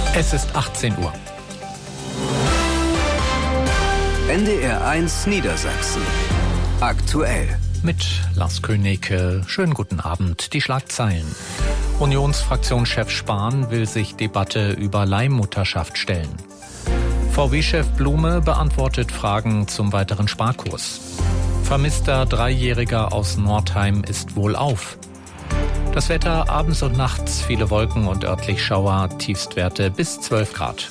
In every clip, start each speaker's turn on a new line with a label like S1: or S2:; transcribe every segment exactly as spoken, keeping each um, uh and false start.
S1: Es ist achtzehn Uhr.
S2: N D R eins Niedersachsen. Aktuell.
S1: Mit Lars König. Schönen guten Abend. Die Schlagzeilen. Unionsfraktionschef Spahn will sich Debatte über Leihmutterschaft stellen. V W-Chef Blume beantwortet Fragen zum weiteren Sparkurs. Vermisster Dreijähriger aus Nordheim ist wohlauf. Das Wetter abends und nachts, viele Wolken und örtlich Schauer, Tiefstwerte bis zwölf Grad.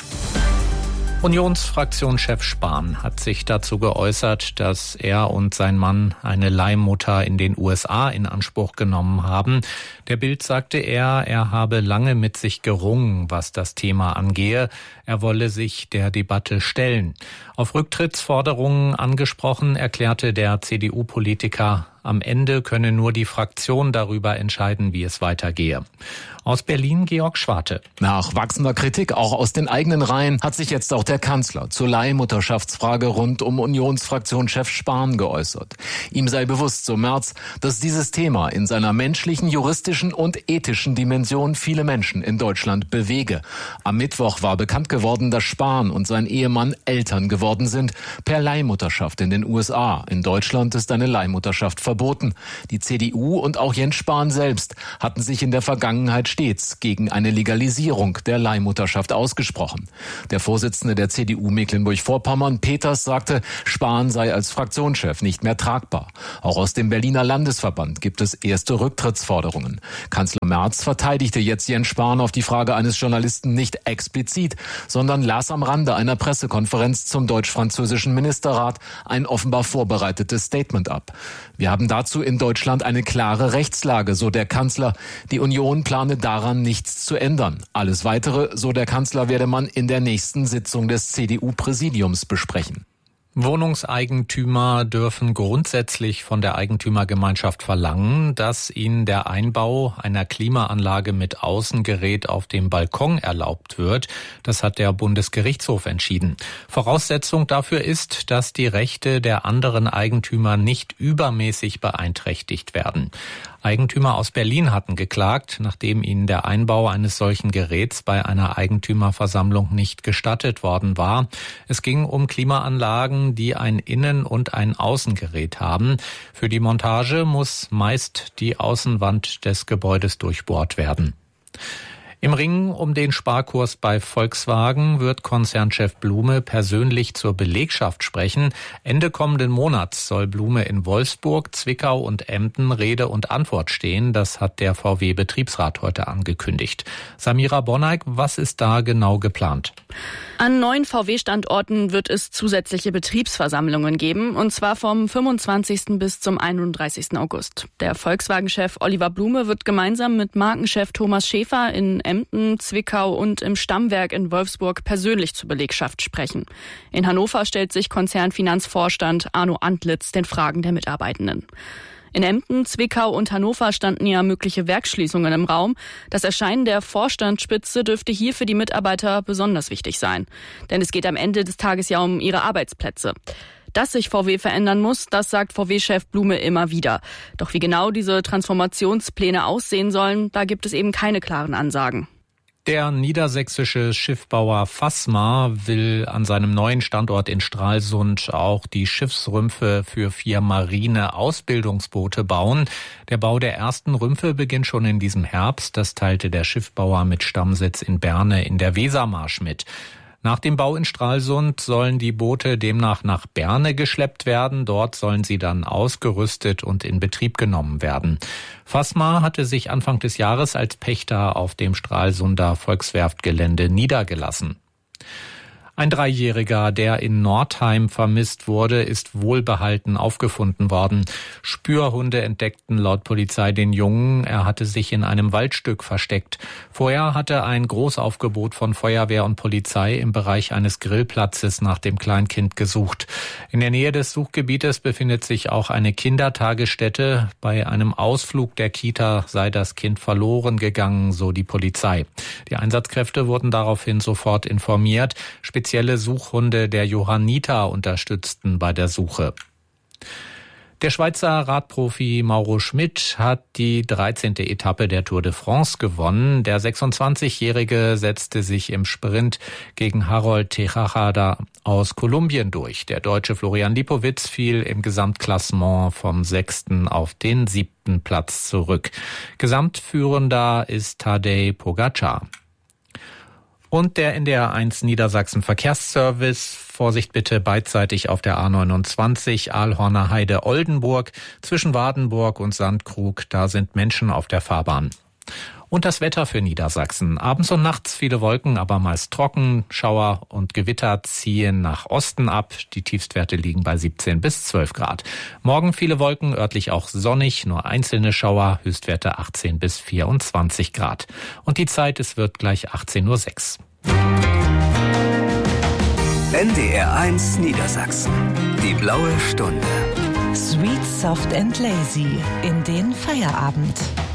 S1: Unionsfraktionschef Spahn hat sich dazu geäußert, dass er und sein Mann eine Leihmutter in den U S A in Anspruch genommen haben. Der Bild sagte er, er habe lange mit sich gerungen, was das Thema angehe. Er wolle sich der Debatte stellen. Auf Rücktrittsforderungen angesprochen, erklärte der C D U-Politiker, am Ende könne nur die Fraktion darüber entscheiden, wie es weitergehe. Aus Berlin Georg Schwarte.
S3: Nach wachsender Kritik, auch aus den eigenen Reihen, hat sich jetzt auch der Kanzler zur Leihmutterschaftsfrage rund um Unionsfraktionschef Spahn geäußert. Ihm sei bewusst, so Merz, dass dieses Thema in seiner menschlichen, juristischen und ethischen Dimension viele Menschen in Deutschland bewege. Am Mittwoch war bekannt geworden, dass Spahn und sein Ehemann Eltern geworden sind, per Leihmutterschaft in den U S A. In Deutschland ist eine Leihmutterschaft verboten. Die C D U und auch Jens Spahn selbst hatten sich in der Vergangenheit stets gegen eine Legalisierung der Leihmutterschaft ausgesprochen. Der Vorsitzende der C D U Mecklenburg-Vorpommern, Peters, sagte, Spahn sei als Fraktionschef nicht mehr tragbar. Auch aus dem Berliner Landesverband gibt es erste Rücktrittsforderungen. Kanzler Merz verteidigte jetzt Jens Spahn auf die Frage eines Journalisten nicht explizit, sondern las am Rande einer Pressekonferenz zum deutsch-französischen Ministerrat ein offenbar vorbereitetes Statement ab. Wir haben dazu in Deutschland eine klare Rechtslage, so der Kanzler. Die Union plane daran nichts zu ändern. Alles Weitere, so der Kanzler, werde man in der nächsten Sitzung des C D U-Präsidiums besprechen.
S1: Wohnungseigentümer dürfen grundsätzlich von der Eigentümergemeinschaft verlangen, dass ihnen der Einbau einer Klimaanlage mit Außengerät auf dem Balkon erlaubt wird. Das hat der Bundesgerichtshof entschieden. Voraussetzung dafür ist, dass die Rechte der anderen Eigentümer nicht übermäßig beeinträchtigt werden. Eigentümer aus Berlin hatten geklagt, nachdem ihnen der Einbau eines solchen Geräts bei einer Eigentümerversammlung nicht gestattet worden war. Es ging um Klimaanlagen, die ein Innen- und ein Außengerät haben. Für die Montage muss meist die Außenwand des Gebäudes durchbohrt werden. Im Ringen um den Sparkurs bei Volkswagen wird Konzernchef Blume persönlich zur Belegschaft sprechen. Ende kommenden Monats soll Blume in Wolfsburg, Zwickau und Emden Rede und Antwort stehen. Das hat der V W-Betriebsrat heute angekündigt. Samira Bonneig, was ist da genau geplant?
S4: An neun V W-Standorten wird es zusätzliche Betriebsversammlungen geben, und zwar vom fünfundzwanzigsten bis zum einunddreißigsten August. Der Volkswagen-Chef Oliver Blume wird gemeinsam mit Markenchef Thomas Schäfer in Emden, Zwickau und im Stammwerk in Wolfsburg persönlich zur Belegschaft sprechen. In Hannover stellt sich Konzernfinanzvorstand Arno Antlitz den Fragen der Mitarbeitenden. In Emden, Zwickau und Hannover standen ja mögliche Werksschließungen im Raum. Das Erscheinen der Vorstandsspitze dürfte hier für die Mitarbeiter besonders wichtig sein. Denn es geht am Ende des Tages ja um ihre Arbeitsplätze. Dass sich V W verändern muss, das sagt V W-Chef Blume immer wieder. Doch wie genau diese Transformationspläne aussehen sollen, da gibt es eben keine klaren Ansagen.
S1: Der niedersächsische Schiffbauer Fassmar will an seinem neuen Standort in Stralsund auch die Schiffsrümpfe für vier Marine-Ausbildungsboote bauen. Der Bau der ersten Rümpfe beginnt schon in diesem Herbst. Das teilte der Schiffbauer mit Stammsitz in Berne in der Wesermarsch mit. Nach dem Bau in Stralsund sollen die Boote demnach nach Berne geschleppt werden. Dort sollen sie dann ausgerüstet und in Betrieb genommen werden. Fassmar hatte sich Anfang des Jahres als Pächter auf dem Stralsunder Volkswerftgelände niedergelassen. Ein Dreijähriger, der in Nordheim vermisst wurde, ist wohlbehalten aufgefunden worden. Spürhunde entdeckten laut Polizei den Jungen. Er hatte sich in einem Waldstück versteckt. Vorher hatte ein Großaufgebot von Feuerwehr und Polizei im Bereich eines Grillplatzes nach dem Kleinkind gesucht. In der Nähe des Suchgebietes befindet sich auch eine Kindertagesstätte. Bei einem Ausflug der Kita sei das Kind verloren gegangen, so die Polizei. Die Einsatzkräfte wurden daraufhin sofort informiert. Spezielle Suchhunde der Johanniter unterstützten bei der Suche. Der Schweizer Radprofi Mauro Schmid hat die dreizehnte Etappe der Tour de France gewonnen. Der sechsundzwanzigjährige setzte sich im Sprint gegen Harold Tejada aus Kolumbien durch. Der Deutsche Florian Lipowitz fiel im Gesamtklassement vom sechsten auf den siebten Platz zurück. Gesamtführender ist Tadej Pogačar. Und der N D R eins Niedersachsen Verkehrsservice. Vorsicht bitte beidseitig auf der A neunundzwanzig Aalhorner Heide Oldenburg zwischen Wardenburg und Sandkrug. Da sind Menschen auf der Fahrbahn. Und das Wetter für Niedersachsen. Abends und nachts viele Wolken, aber meist trocken. Schauer und Gewitter ziehen nach Osten ab. Die Tiefstwerte liegen bei siebzehn bis zwölf Grad. Morgen viele Wolken, örtlich auch sonnig, nur einzelne Schauer, Höchstwerte achtzehn bis vierundzwanzig Grad. Und die Zeit, es wird gleich achtzehn Uhr sechs.
S2: N D R eins Niedersachsen. Die blaue Stunde.
S5: Sweet, soft and lazy in den Feierabend.